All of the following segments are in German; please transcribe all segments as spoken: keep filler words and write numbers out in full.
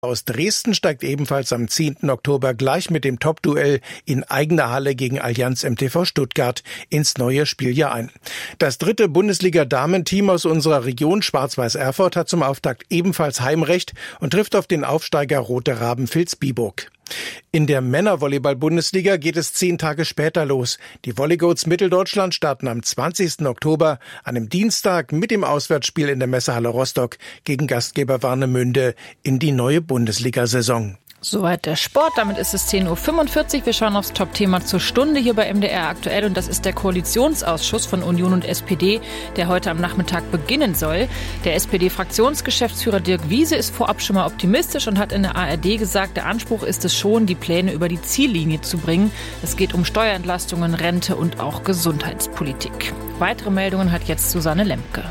Aus Dresden steigt ebenfalls am zehnten Oktober gleich mit dem Top-Duell in eigener Halle gegen Allianz M T V Stuttgart ins neue Spieljahr ein. Das dritte Bundesliga-Damenteam aus unserer Region, Schwarz-Weiß Erfurt, hat zum Auftakt ebenfalls Heimrecht und trifft auf den Aufsteiger Rote Raben Vilsbiburg. In der Männer-Volleyball-Bundesliga geht es zehn Tage später los. Die Volleygoats Mitteldeutschland starten am zwanzigsten Oktober, einem Dienstag, mit dem Auswärtsspiel in der Messehalle Rostock gegen Gastgeber Warnemünde in die neue Bundesliga-Saison. Soweit der Sport. Damit ist es zehn Uhr fünfundvierzig. Wir schauen aufs Top-Thema zur Stunde hier bei M D R aktuell. Und das ist der Koalitionsausschuss von Union und S P D, der heute am Nachmittag beginnen soll. Der S P D-Fraktionsgeschäftsführer Dirk Wiese ist vorab schon mal optimistisch und hat in der A R D gesagt, der Anspruch ist es schon, die Pläne über die Ziellinie zu bringen. Es geht um Steuerentlastungen, Rente und auch Gesundheitspolitik. Weitere Meldungen hat jetzt Susanne Lemke.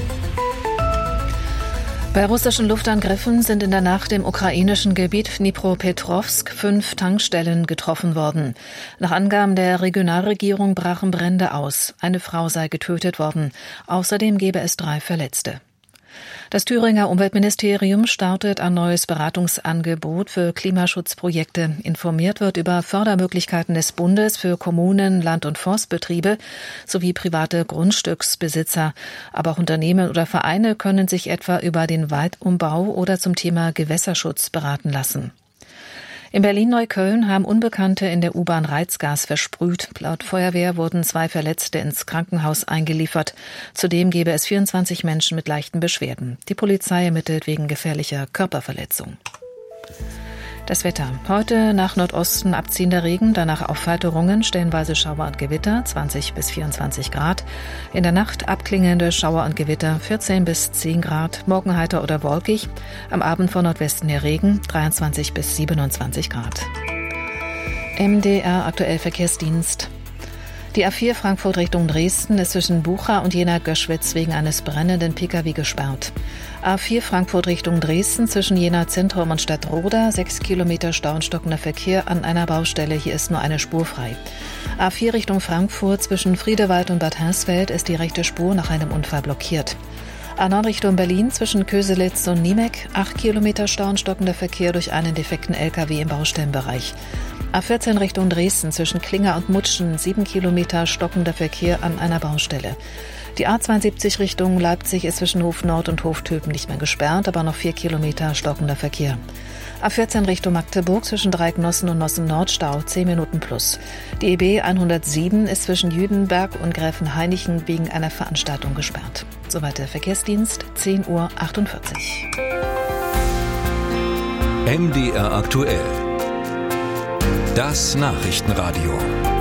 Bei russischen Luftangriffen sind in der Nacht im ukrainischen Gebiet Dnipropetrovsk fünf Tankstellen getroffen worden. Nach Angaben der Regionalregierung brachen Brände aus. Eine Frau sei getötet worden. Außerdem gebe es drei Verletzte. Das Thüringer Umweltministerium startet ein neues Beratungsangebot für Klimaschutzprojekte. Informiert wird über Fördermöglichkeiten des Bundes für Kommunen, Land- und Forstbetriebe sowie private Grundstücksbesitzer. Aber auch Unternehmen oder Vereine können sich etwa über den Waldumbau oder zum Thema Gewässerschutz beraten lassen. In Berlin-Neukölln haben Unbekannte in der U-Bahn Reizgas versprüht. Laut Feuerwehr wurden zwei Verletzte ins Krankenhaus eingeliefert. Zudem gebe es vierundzwanzig Menschen mit leichten Beschwerden. Die Polizei ermittelt wegen gefährlicher Körperverletzung. Das Wetter. Heute nach Nordosten abziehender Regen, danach Aufheiterungen, stellenweise Schauer und Gewitter, zwanzig bis vierundzwanzig Grad. In der Nacht abklingende Schauer und Gewitter, vierzehn bis zehn Grad. Morgen heiter oder wolkig. Am Abend von Nordwesten her Regen, dreiundzwanzig bis siebenundzwanzig Grad. M D R aktuell Verkehrsdienst. Die A vier Frankfurt Richtung Dresden ist zwischen Bucha und Jena-Göschwitz wegen eines brennenden Pkw gesperrt. A vier Frankfurt Richtung Dresden zwischen Jena Zentrum und Stadtroda, sechs Kilometer Stau und stockender Verkehr an einer Baustelle. Hier ist nur eine Spur frei. A vier Richtung Frankfurt zwischen Friedewald und Bad Hersfeld ist die rechte Spur nach einem Unfall blockiert. A neun Richtung Berlin zwischen Köselitz und Niemek, acht Kilometer Stau und stockender Verkehr durch einen defekten L K W im Baustellenbereich. A vierzehn Richtung Dresden zwischen Klinger und Mutschen, sieben Kilometer stockender Verkehr an einer Baustelle. Die A zweiundsiebzig Richtung Leipzig ist zwischen Hof Nord und Hof Töpen nicht mehr gesperrt, aber noch vier Kilometer stockender Verkehr. A vierzehn Richtung Magdeburg zwischen Dreiecknossen und Nossen Nord Stau, zehn Minuten plus. Die E B hundertsieben ist zwischen Jüdenberg und Gräfenhainichen wegen einer Veranstaltung gesperrt. Soweit der Verkehrsdienst, zehn Uhr achtundvierzig. M D R aktuell. Das Nachrichtenradio.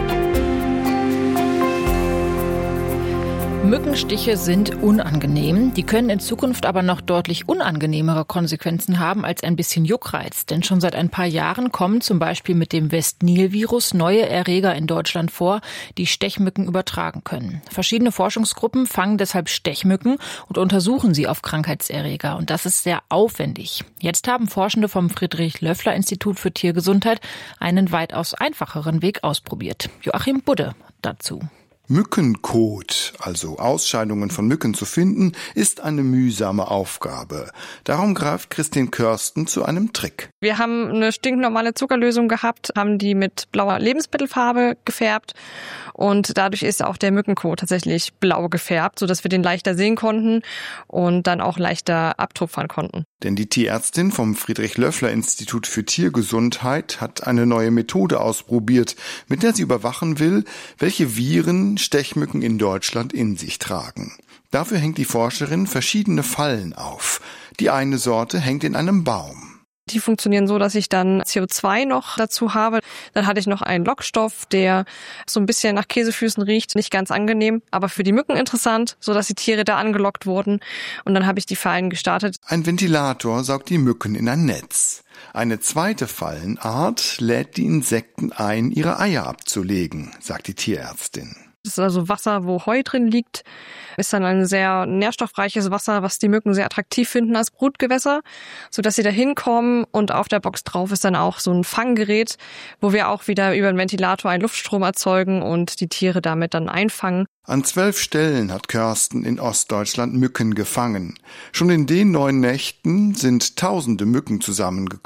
Mückenstiche sind unangenehm. Die können in Zukunft aber noch deutlich unangenehmere Konsequenzen haben als ein bisschen Juckreiz. Denn schon seit ein paar Jahren kommen zum Beispiel mit dem West-Nil-Virus neue Erreger in Deutschland vor, die Stechmücken übertragen können. Verschiedene Forschungsgruppen fangen deshalb Stechmücken und untersuchen sie auf Krankheitserreger. Und das ist sehr aufwendig. Jetzt haben Forschende vom Friedrich-Löffler-Institut für Tiergesundheit einen weitaus einfacheren Weg ausprobiert. Joachim Budde dazu. Mückenkot, also Ausscheidungen von Mücken zu finden, ist eine mühsame Aufgabe. Darum greift Christine Körsten zu einem Trick. Wir haben eine stinknormale Zuckerlösung gehabt, haben die mit blauer Lebensmittelfarbe gefärbt und dadurch ist auch der Mückenkot tatsächlich blau gefärbt, sodass wir den leichter sehen konnten und dann auch leichter abtupfern konnten. Denn die Tierärztin vom Friedrich-Löffler-Institut für Tiergesundheit hat eine neue Methode ausprobiert, mit der sie überwachen will, welche Viren Stechmücken in Deutschland in sich tragen. Dafür hängt die Forscherin verschiedene Fallen auf. Die eine Sorte hängt in einem Baum. Die funktionieren so, dass ich dann C O zwei noch dazu habe. Dann hatte ich noch einen Lockstoff, der so ein bisschen nach Käsefüßen riecht. Nicht ganz angenehm, aber für die Mücken interessant, sodass die Tiere da angelockt wurden. Und dann habe ich die Fallen gestartet. Ein Ventilator saugt die Mücken in ein Netz. Eine zweite Fallenart lädt die Insekten ein, ihre Eier abzulegen, sagt die Tierärztin. Das ist also Wasser, wo Heu drin liegt. Ist dann ein sehr nährstoffreiches Wasser, was die Mücken sehr attraktiv finden als Brutgewässer, sodass sie da hinkommen. Und auf der Box drauf ist dann auch so ein Fanggerät, wo wir auch wieder über einen Ventilator einen Luftstrom erzeugen und die Tiere damit dann einfangen. An zwölf Stellen hat Körsten in Ostdeutschland Mücken gefangen. Schon in den neun Nächten sind tausende Mücken zusammengekommen.